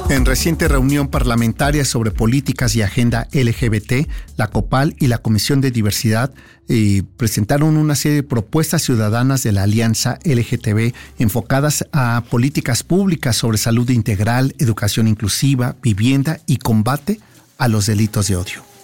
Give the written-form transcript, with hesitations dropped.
En reciente reunión parlamentaria sobre políticas y agenda LGBT, la COPAL y la Comisión de Diversidad presentaron una serie de propuestas ciudadanas de la Alianza LGTB enfocadas a políticas públicas sobre salud integral, educación inclusiva, vivienda y combate a los delitos de odio.